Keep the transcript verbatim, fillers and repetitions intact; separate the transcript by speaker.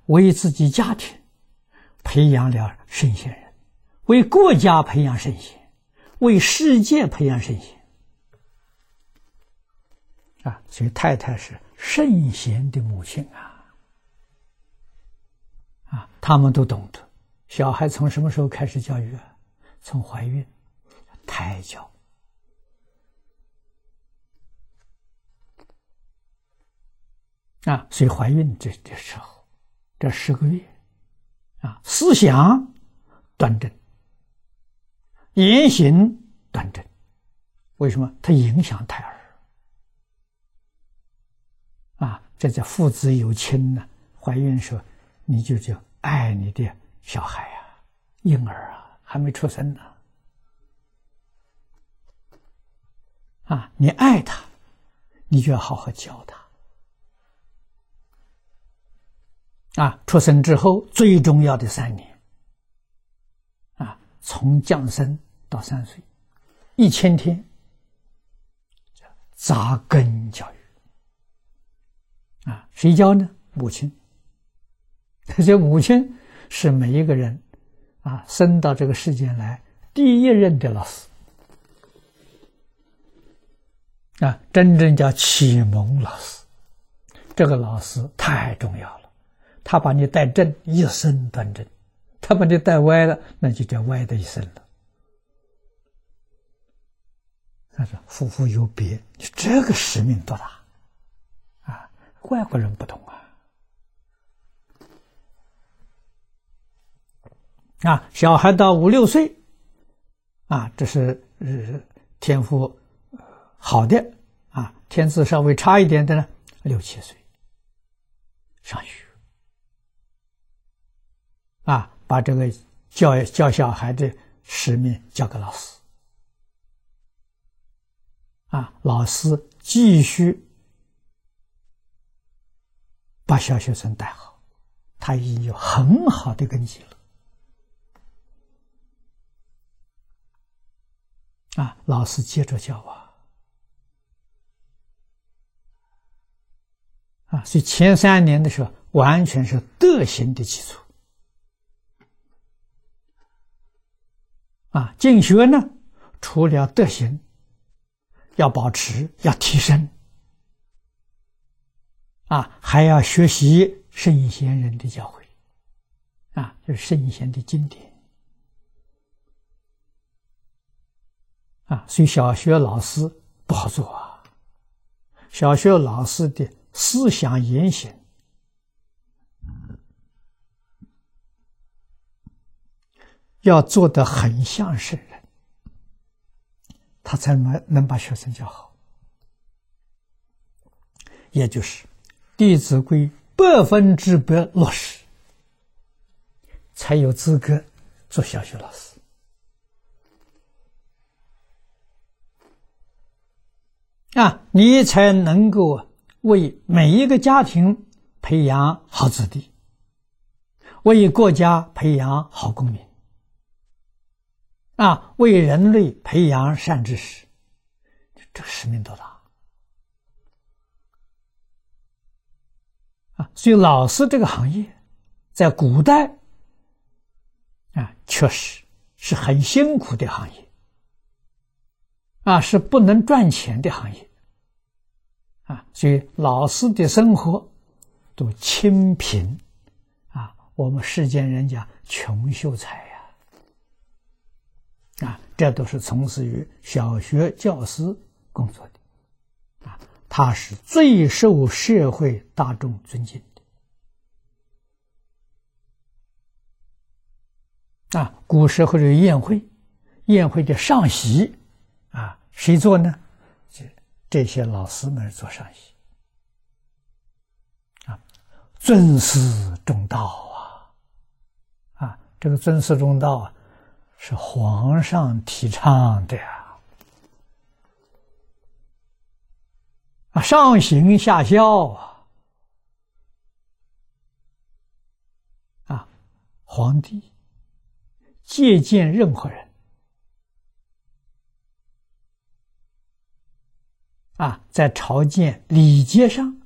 Speaker 1: 为自己家庭培养了圣贤人，为国家培养圣贤，为世界培养圣贤啊！所以太太是圣贤的母亲啊！啊，他们都懂得，小孩从什么时候开始教育啊？从怀孕，胎教。啊，所以怀孕这这时候，这十个月，啊，思想端正，言行端正。为什么？它影响胎儿。啊，这叫父子有亲呢。怀孕的时候，你就叫爱你的小孩啊，婴儿啊，还没出生呢。啊，你爱他，你就要好好教他。啊，出生之后最重要的三年，啊，从降生到三岁，一千天，扎根教育。啊，谁教呢？母亲。这母亲是每一个人啊生到这个世间来第一任的老师。啊，真正叫启蒙老师。这个老师太重要了。他把你带正，一生端正；他把你带歪了，那就叫歪的一生了。他说：“夫妇有别，你这个使命多大啊！外国人不懂啊！啊，小孩到五六岁，啊，这是呃天赋好的啊，天资稍微差一点的呢，六七岁上学。”啊，把这个教教小孩的使命交给老师。啊，老师继续把小学生带好，他已经有很好的根基了。啊，老师接着教啊。啊，所以前三年的时候，完全是德行的基础。啊，进学呢，除了德行要保持，要提升，啊，还要学习圣贤人的教诲，啊，就是圣贤的经典，啊，所以小学老师不好做啊。小学老师的思想言行，要做得很像圣人，他才能能把学生教好。也就是《弟子规》百分之百落实，才有资格做小学老师。啊，你才能够为每一个家庭培养好子弟，为国家培养好公民。啊，为人类培养善知识，这个使命多大啊！所以老师这个行业在古代啊，确实是很辛苦的行业啊，是不能赚钱的行业啊。所以老师的生活都清贫啊，我们世间人讲穷秀才呀。啊，这都是从事于小学教师工作的，啊，他是最受社会大众尊敬的。啊，古时候的宴会，宴会的上席，啊，谁做呢？这这些老师们做上席。啊，尊师重道啊，啊，这个尊师重道啊。是皇上提倡的呀，啊，上行下效啊，啊，皇帝借鉴任何人，啊，在朝见礼节上